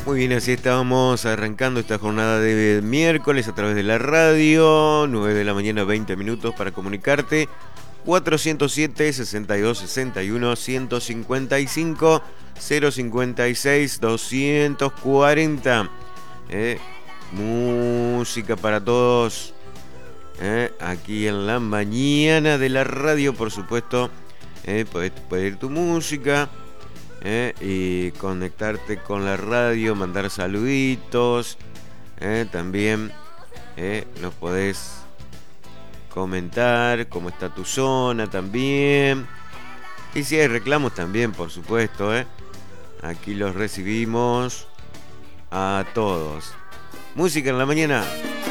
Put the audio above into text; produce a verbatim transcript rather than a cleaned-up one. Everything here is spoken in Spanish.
Muy bien, así estamos arrancando esta jornada de miércoles a través de la radio, nueve de la mañana, veinte minutos para comunicarte. cuatrocientos siete, sesenta y dos, sesenta y uno, ciento cincuenta y cinco, cero cincuenta y seis, doscientos cuarenta. Eh, música para todos. Eh, aquí en la mañana de la radio, por supuesto. Eh, podés pedir tu música. Eh, y conectarte con la radio, mandar saluditos. Eh, también eh, nos podés comentar cómo está tu zona también. Y si hay reclamos también, por supuesto, ¿eh? Aquí los recibimos a todos. Música en la mañana.